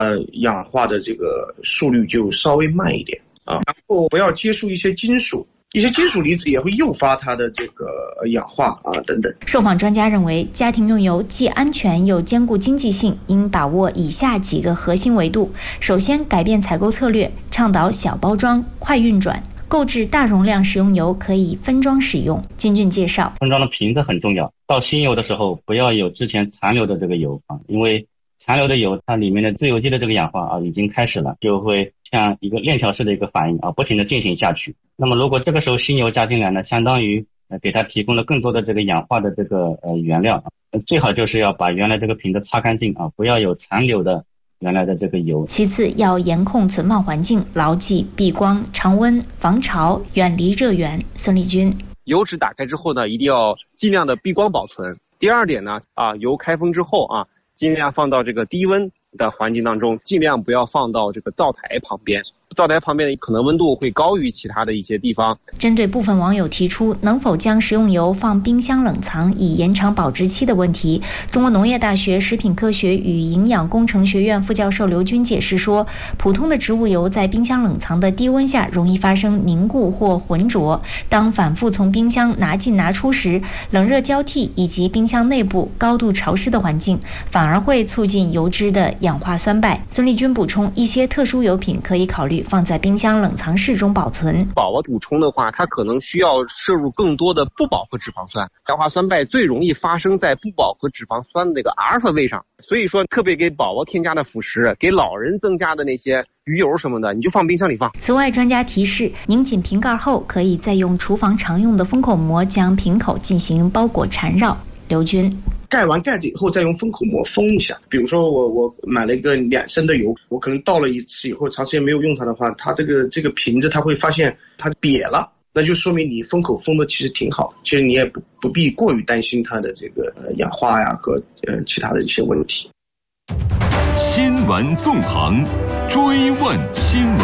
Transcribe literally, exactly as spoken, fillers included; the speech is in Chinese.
呃，氧化的这个速率就稍微慢一点啊。然后不要接触一些金属。一些金属离子也会诱发它的这个氧化啊等等。 受访专家认为，家庭用油既安全又兼顾经济性，应把握以下几个核心维度：首先，改变采购策略，倡导小包装、快运转。购置大容量食用油可以分装使用。金俊介绍， 分装的瓶子很重要。倒新油的时候，不要有之前残留的这个油啊，因为残留的油它里面的自由基的这个氧化啊已经开始了，就会像一个链条式的一个反应啊，不停的进行下去。那么如果这个时候新油加进来呢，相当于呃给它提供了更多的这个氧化的这个呃原料，呃最好就是要把原来这个瓶子擦干净啊，不要有残留的原来的这个油。 其次，要严控存放环境，牢记避光、常温、防潮，远离热源。孙立军， 油脂打开之后呢，一定要尽量的避光保存。第二点呢，啊，油开封之后啊，尽量放到这个低温的环境当中，尽量不要放到这个灶台旁边。灶台旁边的可能温度会高于其他的一些地方。 针对部分网友提出能否将食用油放冰箱冷藏以延长保质期的问题，中国农业大学食品科学与营养工程学院副教授刘军解释说，普通的植物油在冰箱冷藏的低温下容易发生凝固或浑浊，当反复从冰箱拿进拿出时，冷热交替以及冰箱内部高度潮湿的环境反而会促进油脂的氧化酸败。孙立军补充，一些特殊油品可以考虑放在冰箱冷藏室中保存。 饱和补充的话，它可能需要摄入更多的不饱和脂肪酸，氧化酸败最容易发生在不饱和脂肪酸的那个阿尔法位上。所以说，特别给宝宝添加的辅食，给老人增加的那些鱼油什么的，你就放冰箱里放。 此外，专家提示，拧紧瓶盖后，可以再用厨房常用的封口膜将瓶口进行包裹缠绕。刘军， 盖完盖子以后再用封口膜封一下。比如说我我买了一个两升的油，我可能倒了一次以后长时间没有用它的话，它这个这个瓶子它会发现它瘪了，那就说明你封口封的其实挺好，其实你也不不必过于担心它的这个呃氧化呀和呃其他的一些问题。 新闻纵横，追问新闻。